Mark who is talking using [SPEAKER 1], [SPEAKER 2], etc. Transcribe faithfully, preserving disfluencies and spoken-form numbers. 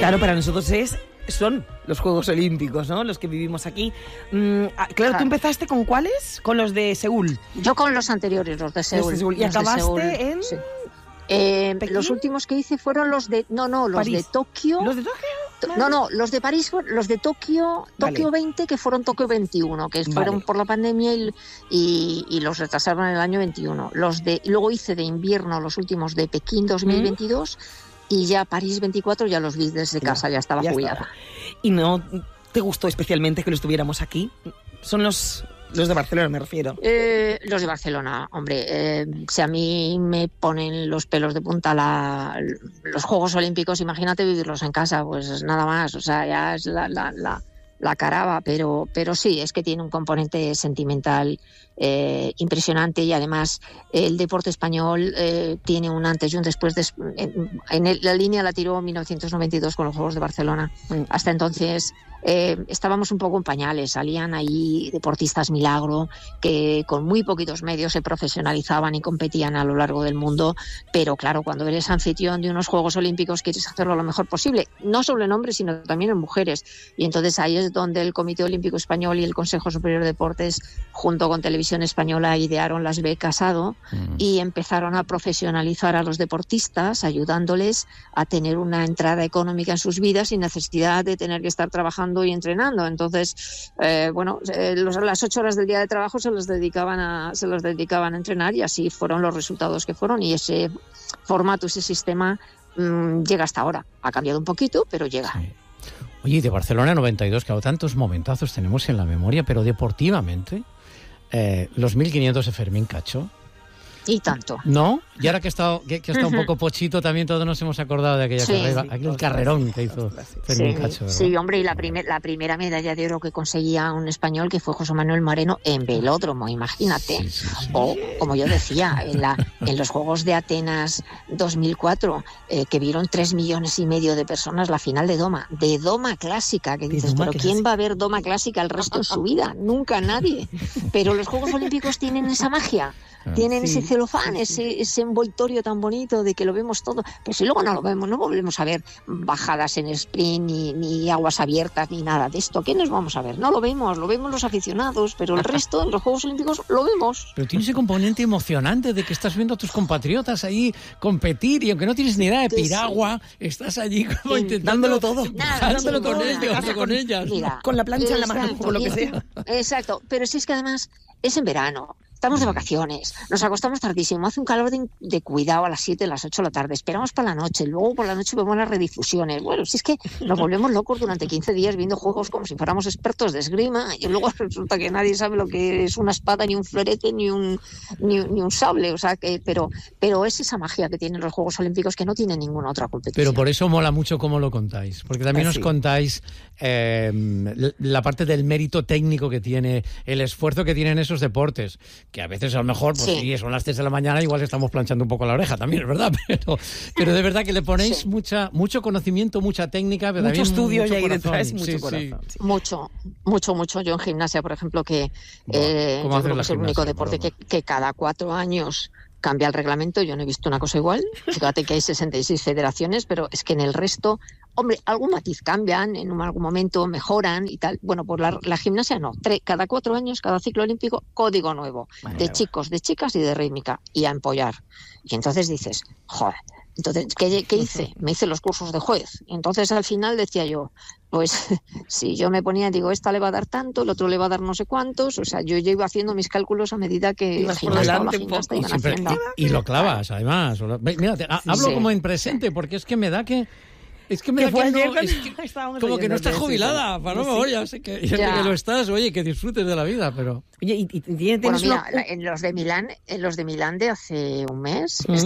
[SPEAKER 1] Claro, para nosotros es son los Juegos Olímpicos, ¿no? Los que vivimos aquí. Mm, claro, claro, ¿tú empezaste con cuáles? Con los de Seúl.
[SPEAKER 2] Yo con los anteriores, los de Seúl.
[SPEAKER 1] Los de Seúl. ¿Y
[SPEAKER 2] los
[SPEAKER 1] acabaste
[SPEAKER 2] Seúl,
[SPEAKER 1] en...?
[SPEAKER 2] Sí. Eh, los últimos que hice fueron los de... No, no, los
[SPEAKER 1] París.
[SPEAKER 2] de Tokio.
[SPEAKER 1] ¿Los de Tokio?
[SPEAKER 2] To- No, no, los de París, fueron- los de Tokio, Tokio
[SPEAKER 1] Vale.
[SPEAKER 2] veinte, que fueron Tokio veintiuno, que fueron
[SPEAKER 1] Vale.
[SPEAKER 2] por la pandemia y, y, y los retrasaron en el año veintiuno. Los de, luego hice de invierno los últimos de Pekín dos mil veintidós y ya París veinticuatro ya los vi desde casa, ya estaba
[SPEAKER 1] Ya
[SPEAKER 2] jubilada.
[SPEAKER 1] estaba. ¿Y no te gustó especialmente que lo estuviéramos aquí? Son los, los de Barcelona, me refiero.
[SPEAKER 2] Eh, los de Barcelona, hombre, eh, si a mí me ponen los pelos de punta la, los Juegos Olímpicos, imagínate vivirlos en casa, pues nada más, o sea, ya es la, la, la, la caraba, pero, pero sí, es que tiene un componente sentimental eh, impresionante y además el deporte español eh, tiene un antes y un después. De, en, en el, la línea la tiró en mil novecientos noventa y dos con los Juegos de Barcelona.
[SPEAKER 1] Mm.
[SPEAKER 2] Hasta entonces eh, estábamos un poco en pañales, salían ahí deportistas milagro que con muy poquitos medios se profesionalizaban y competían a lo largo del mundo, pero claro, cuando eres anfitrión de unos Juegos Olímpicos quieres hacerlo lo mejor posible, no solo en hombres sino también en mujeres, y entonces ahí es donde el Comité Olímpico Español y el Consejo Superior de Deportes junto con Televisión Española idearon las becas A D O
[SPEAKER 3] Mm.
[SPEAKER 2] y empezaron a profesionalizar a los deportistas, ayudándoles a tener una entrada económica en sus vidas sin necesidad de tener que estar trabajando y entrenando. Entonces, eh, bueno, eh, los, las ocho horas del día de trabajo se los dedicaban a, se los dedicaban a entrenar y así fueron los resultados que fueron, y ese formato, ese sistema mmm, llega hasta ahora. Ha cambiado un poquito, pero llega.
[SPEAKER 3] Sí. Oye, y de Barcelona noventa y dos, claro, tantos momentazos tenemos en la memoria, pero deportivamente, eh, los mil quinientos de Fermín Cacho,
[SPEAKER 2] Y tanto.
[SPEAKER 3] ¿no? Y ahora que ha estado, que, que ha estado un poco pochito, también todos nos hemos acordado de aquella
[SPEAKER 2] Sí.
[SPEAKER 3] carrera,
[SPEAKER 1] Sí,
[SPEAKER 3] aquel
[SPEAKER 1] ostras,
[SPEAKER 3] carrerón que hizo
[SPEAKER 1] ostras, sí.
[SPEAKER 3] Fermín
[SPEAKER 2] Sí,
[SPEAKER 3] Cacho, ¿verdad?
[SPEAKER 2] sí, hombre, y la, primer, la primera medalla de oro que conseguía un español, que fue José Manuel Moreno, en velódromo, imagínate.
[SPEAKER 3] Sí, sí, sí.
[SPEAKER 2] O, como yo decía, en, la, en los Juegos de Atenas dos mil cuatro, eh, que vieron tres millones y medio de personas la final de Doma, de Doma clásica, que
[SPEAKER 1] De
[SPEAKER 2] dices,
[SPEAKER 1] Doma
[SPEAKER 2] pero ¿quién
[SPEAKER 1] clásica.
[SPEAKER 2] va a ver Doma clásica el resto de su vida? Nunca nadie. Pero los Juegos Olímpicos tienen esa magia. Tienen
[SPEAKER 1] Sí,
[SPEAKER 2] ese celofán,
[SPEAKER 1] sí, sí.
[SPEAKER 2] ese, ese envoltorio tan bonito de que lo vemos todo. Pero si luego no lo vemos, no volvemos a ver bajadas en sprint, ni, ni aguas abiertas, ni nada de esto. ¿Qué nos vamos a ver? No lo vemos, lo vemos los aficionados, pero el resto en los Juegos Olímpicos lo vemos.
[SPEAKER 3] Pero tiene ese componente emocionante de que estás viendo a tus compatriotas ahí competir y aunque no tienes ni idea de
[SPEAKER 2] Que sí.
[SPEAKER 3] piragua, estás allí como
[SPEAKER 2] Sí,
[SPEAKER 3] intentando...
[SPEAKER 1] dándolo todo.
[SPEAKER 2] Nada,
[SPEAKER 3] dándolo
[SPEAKER 2] sí,
[SPEAKER 3] con
[SPEAKER 2] nada,
[SPEAKER 3] ellos
[SPEAKER 2] nada.
[SPEAKER 3] o con ellas.
[SPEAKER 2] Mira,
[SPEAKER 1] Con la plancha en la mano,
[SPEAKER 2] exacto,
[SPEAKER 1] o lo que
[SPEAKER 2] y-
[SPEAKER 1] sea.
[SPEAKER 2] Exacto, pero si es que además es en verano. Estamos de vacaciones, nos acostamos tardísimo, hace un calor de, de cuidado a las siete, a las ocho de la tarde, esperamos para la noche, luego por la noche vemos las redifusiones. Bueno, si es que nos volvemos locos durante quince días viendo juegos como si fuéramos expertos de esgrima y luego resulta que nadie sabe lo que es una espada, ni un florete, ni un, ni, ni un sable. O sea, que, pero, pero es esa magia que tienen los Juegos Olímpicos que no tiene ninguna otra competición.
[SPEAKER 3] Pero por eso mola mucho cómo lo contáis, porque también
[SPEAKER 1] Ah,
[SPEAKER 3] os
[SPEAKER 1] sí.
[SPEAKER 3] contáis eh, la parte del mérito técnico que tiene, el esfuerzo que tienen esos deportes, que a veces a lo mejor, pues sí,
[SPEAKER 2] Sí.
[SPEAKER 3] son las tres de la mañana, igual estamos planchando un poco la oreja también, es verdad, pero, pero de verdad que le ponéis
[SPEAKER 2] Sí.
[SPEAKER 3] mucha, mucho conocimiento, mucha técnica, pero
[SPEAKER 1] Mucho
[SPEAKER 3] también
[SPEAKER 1] estudio
[SPEAKER 3] mucho
[SPEAKER 1] y ahí
[SPEAKER 3] corazón.
[SPEAKER 1] detrás y mucho
[SPEAKER 3] Sí, sí.
[SPEAKER 1] corazón. sí.
[SPEAKER 2] Mucho, mucho, mucho. Yo en gimnasia, por ejemplo, que
[SPEAKER 3] Buah,
[SPEAKER 2] eh,
[SPEAKER 3] ¿cómo
[SPEAKER 2] yo
[SPEAKER 3] haces
[SPEAKER 2] creo
[SPEAKER 3] la
[SPEAKER 2] que es el único
[SPEAKER 3] gimnasia,
[SPEAKER 2] deporte que,
[SPEAKER 3] broma?
[SPEAKER 2] que cada cuatro años cambia el reglamento. Yo no he visto una cosa igual. Fíjate que hay sesenta y seis federaciones, pero es que en el resto, hombre, algún matiz cambian, en un- algún momento mejoran y tal. Bueno, pues la, la gimnasia no. Tre- cada cuatro años, cada ciclo olímpico, código nuevo.
[SPEAKER 1] Vale,
[SPEAKER 2] de
[SPEAKER 1] vale.
[SPEAKER 2] chicos, de chicas y de rítmica. Y a empollar. Y entonces dices, joder. Entonces, ¿qué, ¿qué hice? Me hice los cursos de juez. Entonces, al final decía yo, pues, si yo me ponía, digo, esta le va a dar tanto, el otro le va a dar no sé cuántos. O sea, yo ya iba haciendo mis cálculos a medida que
[SPEAKER 1] Ibas
[SPEAKER 2] el
[SPEAKER 1] por
[SPEAKER 2] gimnasta o la
[SPEAKER 1] delante un
[SPEAKER 2] gimnasta
[SPEAKER 1] poco.
[SPEAKER 2] iban
[SPEAKER 3] Siempre-
[SPEAKER 2] haciendo.
[SPEAKER 3] y, y lo clavas, además. O lo- ve- Mira, te- ha- hablo
[SPEAKER 2] Sí.
[SPEAKER 3] como en presente, porque es que me da que... Es que me
[SPEAKER 1] Que
[SPEAKER 3] da
[SPEAKER 1] fue
[SPEAKER 3] que
[SPEAKER 1] ayer
[SPEAKER 3] no,
[SPEAKER 1] cuando
[SPEAKER 3] es que-
[SPEAKER 1] estábamos
[SPEAKER 3] como que no
[SPEAKER 1] oyéndote,
[SPEAKER 3] estás
[SPEAKER 1] sí,
[SPEAKER 3] jubilada,
[SPEAKER 1] sí.
[SPEAKER 3] Paloma,
[SPEAKER 1] Sí.
[SPEAKER 3] ya sé que, ya sé
[SPEAKER 2] Ya.
[SPEAKER 3] que lo estás, oye, que disfrutes de la vida, pero...
[SPEAKER 1] Oye, y, y tienes
[SPEAKER 2] Bueno,
[SPEAKER 1] tienes
[SPEAKER 2] mira,
[SPEAKER 1] una-
[SPEAKER 2] la- en los de Milán, en los de Milán de hace un mes,
[SPEAKER 1] Mm.